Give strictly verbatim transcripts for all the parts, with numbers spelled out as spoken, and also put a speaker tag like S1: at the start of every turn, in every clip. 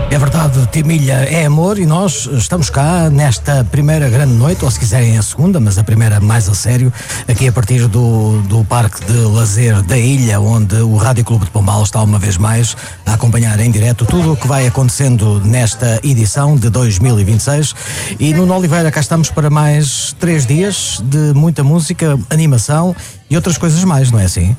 S1: É verdade, Timilha é amor e nós estamos cá nesta primeira grande noite, ou se quiserem a segunda, mas a primeira mais a sério, aqui a partir do, do Parque de Lazer da Ilha, onde o Rádio Clube de Pombal está uma vez mais a acompanhar em direto tudo o que vai acontecendo nesta edição de dois mil e vinte e seis. E Nuno Oliveira, cá estamos para mais três dias de muita música, animação e outras coisas mais, não é assim?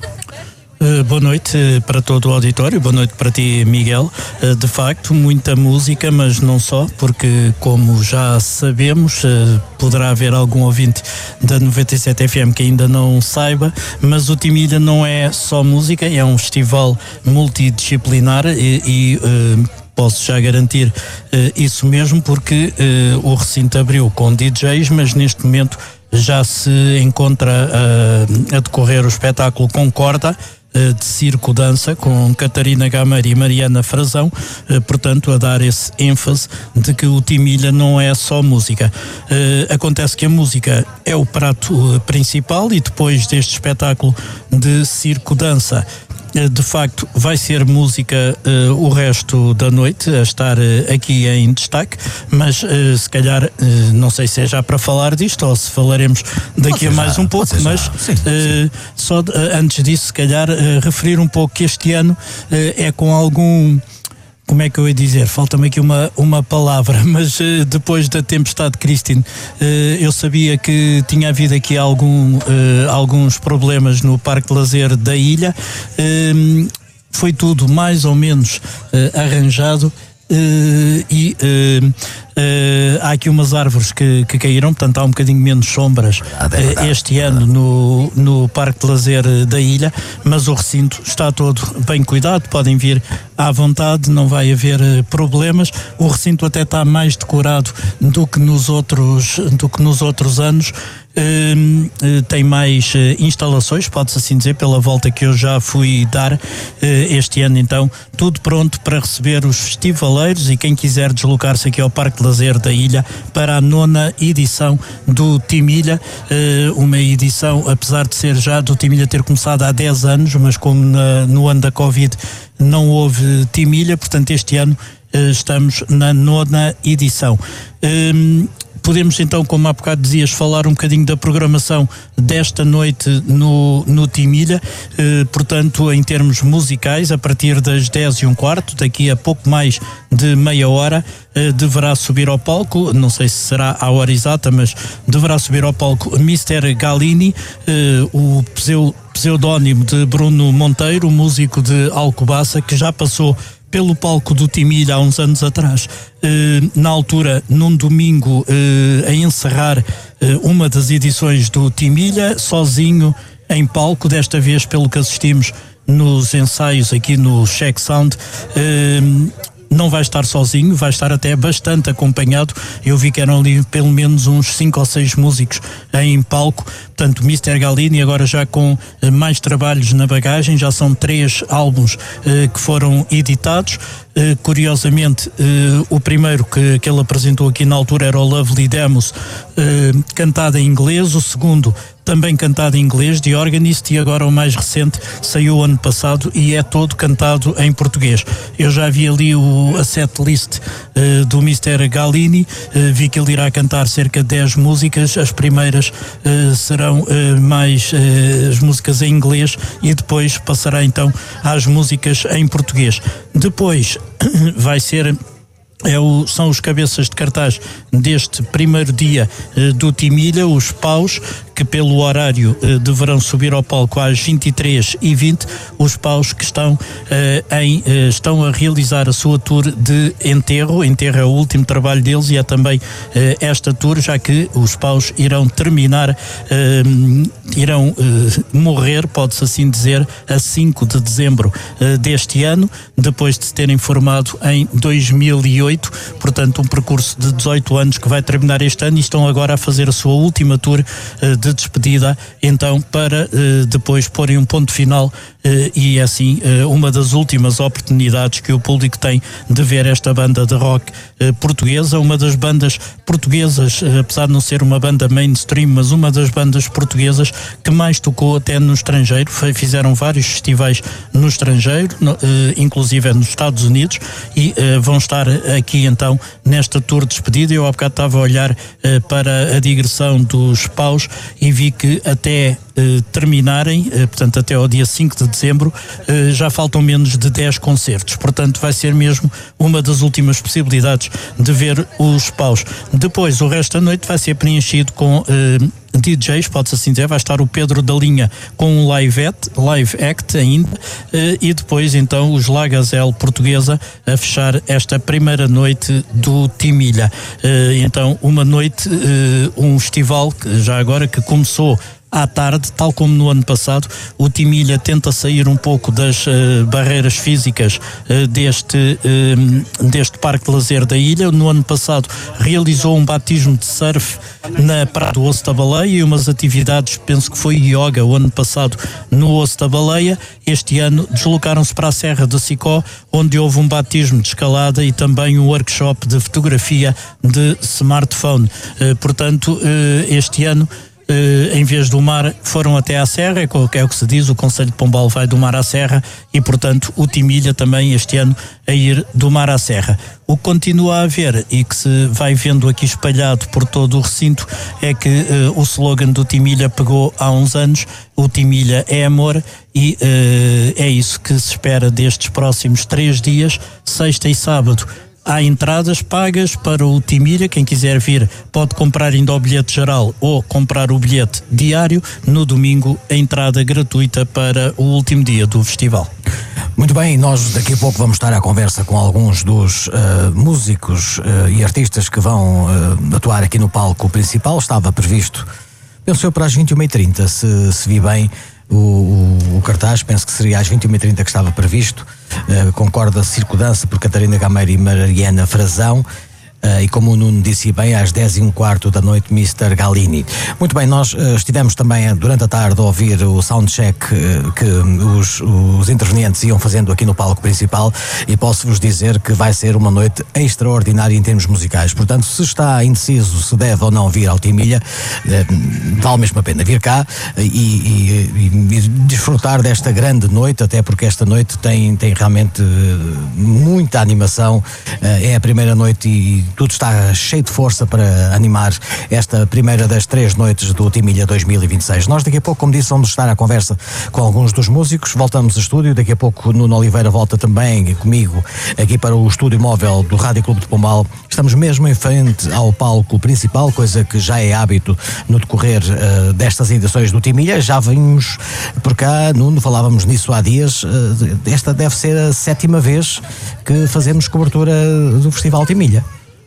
S2: Uh, boa noite uh, para todo o auditório, boa noite para ti, Miguel. Uh, de facto, muita música, mas não só, porque como já sabemos, uh, poderá haver algum ouvinte da noventa e sete F M que ainda não saiba, mas o Timilha não é só música, é um festival multidisciplinar e, e uh, posso já garantir uh, isso mesmo, porque uh, o recinto abriu com D Js, mas neste momento já se encontra uh, a decorrer o espetáculo Concorda, de circo-dança, com Catarina Gameiro e Mariana Frazão, portanto a dar esse ênfase de que o Timilha não é só música. Acontece que a música é o prato principal e depois deste espetáculo de circo-dança, de facto vai ser música uh, o resto da noite a estar uh, aqui em destaque, mas uh, se calhar uh, não sei se é já para falar disto ou se falaremos daqui a mais já, um pouco, mas sim, sim. Uh, só uh, antes disso se calhar uh, referir um pouco que este ano uh, é com algum... Como é que eu ia dizer? Falta-me aqui uma, uma palavra, mas uh, depois da tempestade Christine, uh, eu sabia que tinha havido aqui algum, uh, alguns problemas no Parque de Lazer da Ilha. Uh, foi tudo mais ou menos uh, arranjado. Uh, e uh, uh, há aqui umas árvores que, que caíram, portanto há um bocadinho menos sombras uh, este ano no, no Parque de Lazer da Ilha, mas o recinto está todo bem cuidado, podem vir à vontade, não vai haver uh, problemas. O recinto até está mais decorado do que nos outros, do que nos outros anos. Uh, uh, tem mais uh, instalações, pode-se assim dizer, pela volta que eu já fui dar uh, este ano. Então tudo pronto para receber os festivaleiros e quem quiser deslocar-se aqui ao Parque de Lazer da Ilha para a nona edição do Timilha, uh, uma edição, apesar de ser já do Timilha ter começado há dez anos, mas como na, no ano da Covid não houve Timilha, portanto este ano uh, estamos na nona edição. Uh, Podemos então, como há bocado dizias, falar um bocadinho da programação desta noite no, no Timilha, eh, portanto em termos musicais, a partir das dez e um quarto, daqui a pouco mais de meia hora, eh, deverá subir ao palco, não sei se será a hora exata, mas deverá subir ao palco mister Galini, eh, o pseu, pseudónimo de Bruno Monteiro, músico de Alcobaça, que já passou pelo palco do Timilha há uns anos atrás, eh, na altura, num domingo, eh, a encerrar eh, uma das edições do Timilha, sozinho em palco, desta vez pelo que assistimos nos ensaios aqui no Check Sound. eh, Não vai estar sozinho, vai estar até bastante acompanhado. Eu vi que eram ali pelo menos uns cinco ou seis músicos em palco. Portanto, mister Galini agora já com eh, mais trabalhos na bagagem, já são três álbuns eh, que foram editados. Eh, curiosamente, eh, o primeiro que, que ele apresentou aqui na altura era o Lovely Demos, eh, cantado em inglês. O segundo também cantado em inglês, The Organist, e agora o mais recente saiu ano passado e é todo cantado em português. Eu já vi ali o, a setlist uh, do mister Galini, uh, vi que ele irá cantar cerca de dez músicas, as primeiras uh, serão uh, mais uh, as músicas em inglês e depois passará então às músicas em português. Depois vai ser... É o, são os cabeças de cartaz deste primeiro dia eh, do Timilha, os Paus, que pelo horário eh, deverão subir ao palco às vinte e três e vinte, os Paus que estão, eh, em, eh, estão a realizar a sua tour de enterro. Enterro é o último trabalho deles e é também eh, esta tour, já que os Paus irão terminar, eh, irão eh, morrer, pode-se assim dizer, a cinco de dezembro eh, deste ano, depois de se terem formado em dois mil e oito. Portanto um percurso de dezoito anos que vai terminar este ano e estão agora a fazer a sua última tour de de despedida, então para depois porem um ponto final e é assim uma das últimas oportunidades que o público tem de ver esta banda de rock portuguesa, uma das bandas portuguesas, apesar de não ser uma banda mainstream, mas uma das bandas portuguesas que mais tocou até no estrangeiro. Fizeram vários festivais no estrangeiro, inclusive nos Estados Unidos, e vão estar aqui então nesta tour de despedida. Eu há bocado estava a olhar para a digressão dos Paus e vi que até terminarem, portanto até ao dia cinco de dezembro, já faltam menos de dez concertos, portanto vai ser mesmo uma das últimas possibilidades de ver os Paus. Depois o resto da noite vai ser preenchido com D Js, pode-se assim dizer. Vai estar o Pedro da Linha com um live act, live act ainda, e depois então os Lagazelle Portuguesa a fechar esta primeira noite do Timilha. Então uma noite, um festival que já agora que começou à tarde, tal como no ano passado. O Timilha tenta sair um pouco das uh, barreiras físicas uh, deste, uh, deste parque de lazer da ilha. No ano passado realizou um batismo de surf na Praia do Osso da Baleia e umas atividades, penso que foi yoga o ano passado no Osso da Baleia. Este ano deslocaram-se para a Serra de Sicó, onde houve um batismo de escalada e também um workshop de fotografia de smartphone. Uh, portanto, uh, este ano Uh, em vez do mar, foram até à Serra, é o que se diz, o Concelho de Pombal vai do mar à Serra e, portanto, o Timilha também este ano a ir do mar à Serra. O que continua a haver e que se vai vendo aqui espalhado por todo o recinto é que uh, o slogan do Timilha pegou há uns anos: o Timilha é amor, e uh, é isso que se espera destes próximos três dias, sexta e sábado. Há entradas pagas para o Timilha. Quem quiser vir pode comprar ainda o bilhete geral ou comprar o bilhete diário. No domingo, a entrada gratuita para o último dia do festival.
S1: Muito bem, nós daqui a pouco vamos estar à conversa com alguns dos uh, músicos uh, e artistas que vão uh, atuar aqui no palco principal. Estava previsto, penso eu, para as vinte e uma e trinta, se, se vi bem o, o, o cartaz. Penso que seria às vinte e uma e trinta que estava previsto. Uh, concorda Circudança por Catarina Gameiro e Mariana Frazão. Uh, e como o Nuno disse bem, às dez e um quarto da noite, mister Galini. Muito bem, nós uh, estivemos também durante a tarde a ouvir o soundcheck uh, que os, os intervenientes iam fazendo aqui no palco principal, e posso-vos dizer que vai ser uma noite extraordinária em termos musicais. Portanto, se está indeciso se deve ou não vir ao Timilha, uh, vale mesmo a pena vir cá uh, e, e, e desfrutar desta grande noite, até porque esta noite tem, tem realmente uh, muita animação. Uh, é a primeira noite e tudo está cheio de força para animar esta primeira das três noites do Timilha dois mil e vinte e seis. Nós daqui a pouco, como disse, vamos estar à conversa com alguns dos músicos. Voltamos ao estúdio. Daqui a pouco Nuno Oliveira volta também comigo aqui para o estúdio móvel do Rádio Clube de Pombal. Estamos mesmo em frente ao palco principal, coisa que já é hábito no decorrer uh, destas edições do Timilha. Já vimos por cá, Nuno, falávamos nisso há dias. Uh, esta deve ser a sétima vez que fazemos cobertura do Festival Timilha.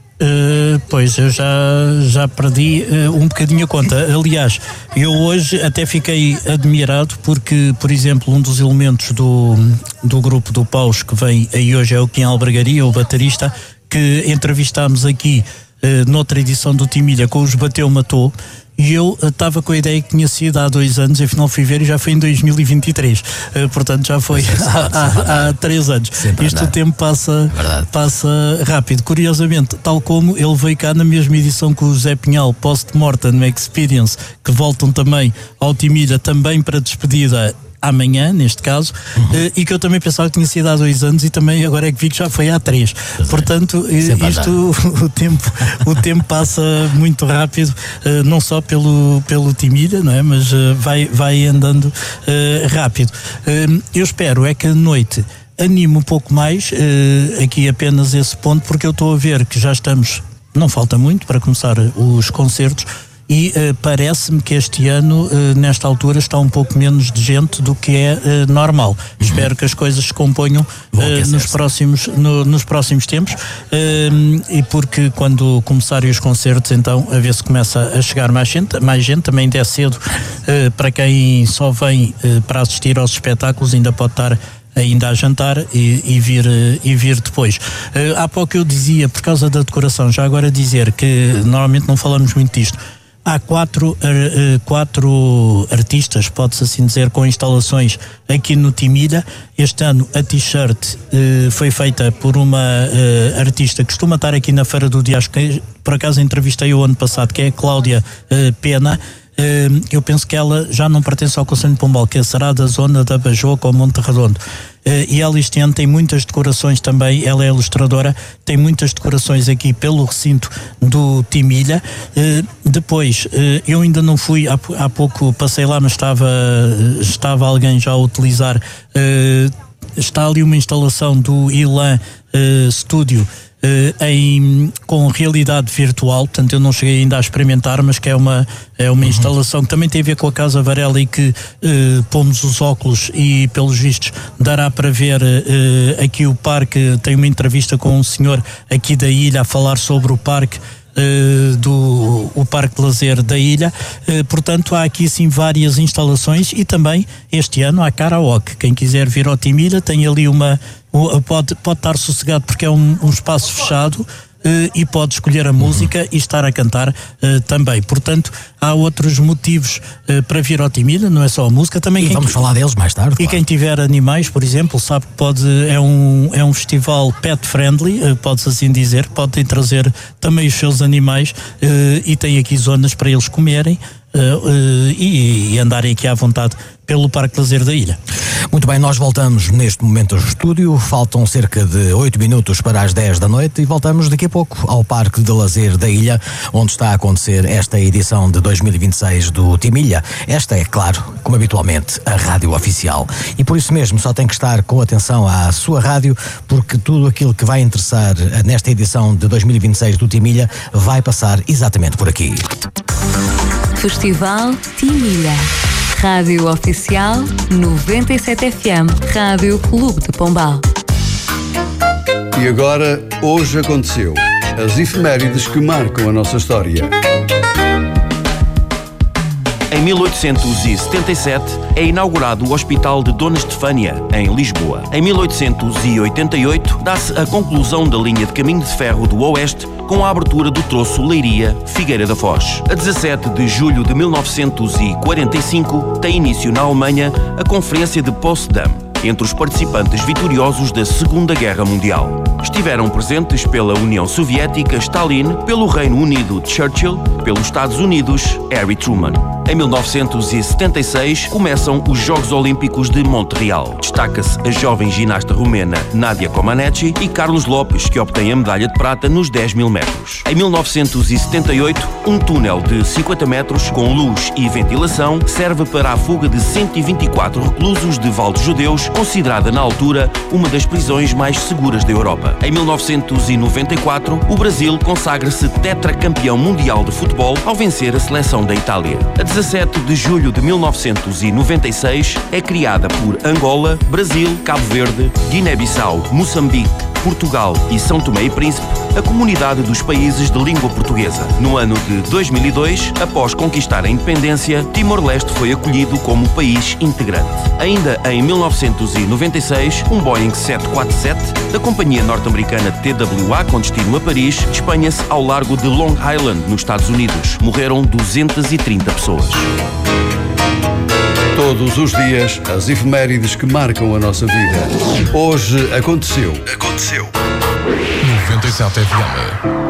S2: Uh, pois, eu já, já perdi uh, um bocadinho a conta. Aliás, eu hoje até fiquei admirado porque, por exemplo, um dos elementos do, do grupo do Paus que vem aí hoje é o Kim Albergaria, o baterista, que entrevistámos aqui uh, noutra edição do Timilha com os Bateu Matou. E eu estava uh, com a ideia que tinha sido há dois anos, e afinal fui ver e já foi em dois mil e vinte e três. Uh, portanto, já foi há, há, há três anos. Sempre Isto o tempo passa, passa rápido. Curiosamente, tal como ele veio cá na mesma edição que o José Pinhal, Post-Mortem Experience, que voltam também ao Timilha, também para despedida amanhã, neste caso, uhum. uh, e que eu também pensava que tinha sido há dois anos e também agora é que vi que já foi há três. Pois Portanto, é. isto, o tempo, o tempo passa muito rápido, uh, não só pelo, pelo Timilha, não é? Mas uh, vai, vai andando uh, rápido. Uh, eu espero é que a noite anime um pouco mais, uh, aqui apenas esse ponto, porque eu estou a ver que já estamos, não falta muito para começar os concertos. E uh, parece-me que este ano, uh, nesta altura, está um pouco menos de gente do que é uh, normal. Uhum. Espero que as coisas se componham uh, nos, próximos, no, nos próximos tempos. Uh, e porque quando começarem os concertos, então, a ver se começa a chegar mais gente. Mais gente também ainda é cedo. Uh, para quem só vem uh, para assistir aos espetáculos, ainda pode estar ainda a jantar e, e, vir, e vir depois. Uh, há pouco eu dizia, por causa da decoração, já agora dizer que normalmente não falamos muito disto, Há quatro, uh, quatro artistas, pode-se assim dizer, com instalações aqui no Timilha. Este ano a t-shirt uh, foi feita por uma uh, artista que costuma estar aqui na Feira do Dias, que por acaso entrevistei o ano passado, que é a Cláudia uh, Pena. Uh, eu penso que ela já não pertence ao Conselho de Pombal, que será da zona da Bajoca ou Monte Redondo. Uh, e ela este ano tem muitas decorações também, ela é ilustradora, tem muitas decorações aqui pelo recinto do Timilha. Uh, depois, uh, eu ainda não fui, há, há pouco passei lá, mas estava, estava alguém já a utilizar, uh, está ali uma instalação do Ilan uh, Studio, Uh, em, com realidade virtual, portanto eu não cheguei ainda a experimentar, mas que é uma, é uma uhum. instalação que também tem a ver com a Casa Varela e que uh, pomos os óculos e pelos vistos dará para ver uh, aqui o parque. Tem uma entrevista com um senhor aqui da ilha a falar sobre o parque, Uh, do o Parque de Lazer da ilha. Uh, portanto há aqui sim várias instalações e também este ano há karaoke. Quem quiser vir ao Timilha tem ali uma, pode, pode estar sossegado porque é um, um espaço fechado. Uh, e pode escolher a música uhum. e estar a cantar uh, também. Portanto, há outros motivos uh, para vir ao Timilha, não é só a música. Também
S1: e
S2: quem,
S1: vamos falar deles mais tarde.
S2: E claro. Quem tiver animais, por exemplo, sabe que pode, é um, é um festival pet friendly, uh, pode-se assim dizer, podem trazer também os seus animais uh, e tem aqui zonas para eles comerem. Uh, uh, e, e andarem aqui à vontade pelo Parque de Lazer da ilha.
S1: Muito bem, nós voltamos neste momento ao estúdio, faltam cerca de oito minutos para as dez da noite e voltamos daqui a pouco ao Parque de Lazer da ilha, onde está a acontecer esta edição de dois mil e vinte e seis do Timilha. Esta é, claro, como habitualmente, a rádio oficial e por isso mesmo só tem que estar com atenção à sua rádio, porque tudo aquilo que vai interessar nesta edição de dois mil e vinte e seis do Timilha vai passar exatamente por aqui.
S3: Festival Timilha. Rádio Oficial noventa e sete F M. Rádio Clube de Pombal.
S4: E agora, hoje aconteceu. As efemérides que marcam a nossa história.
S5: Em mil oitocentos e setenta e sete é inaugurado o Hospital de Dona Estefânia, em Lisboa. Em mil oitocentos e oitenta e oito dá-se a conclusão da linha de caminho de ferro do Oeste com a abertura do troço Leiria-Figueira da Foz. A dezassete de julho de mil novecentos e quarenta e cinco tem início na Alemanha a Conferência de Potsdam, entre os participantes vitoriosos da Segunda Guerra Mundial. Estiveram presentes pela União Soviética Stalin, pelo Reino Unido Churchill, pelos Estados Unidos Harry Truman. Em mil novecentos e setenta e seis começam os Jogos Olímpicos de Montreal. Destaca-se a jovem ginasta romena Nadia Comaneci e Carlos Lopes, que obtém a medalha de prata nos dez mil metros. Em mil novecentos e setenta e oito, um túnel de cinquenta metros com luz e ventilação serve para a fuga de cento e vinte e quatro reclusos de valdos-judeus, considerada na altura uma das prisões mais seguras da Europa. Em mil novecentos e noventa e quatro, o Brasil consagra-se tetracampeão mundial de futebol ao vencer a seleção da Itália. A dezassete de julho de mil novecentos e noventa e seis é criada por Angola, Brasil, Cabo Verde, Guiné-Bissau, Moçambique, Portugal e São Tomé e Príncipe, a Comunidade dos Países de Língua Portuguesa. No ano de dois mil e dois, após conquistar a independência, Timor-Leste foi acolhido como país integrante. Ainda em mil novecentos e noventa e seis, um Boeing sete quatro sete da companhia norte-americana T W A com destino a Paris despenha-se ao largo de Long Island, nos Estados Unidos. Morreram duzentas e trinta pessoas.
S4: Todos os dias, as efemérides que marcam a nossa vida. Hoje aconteceu. Aconteceu.
S6: noventa e sete F M.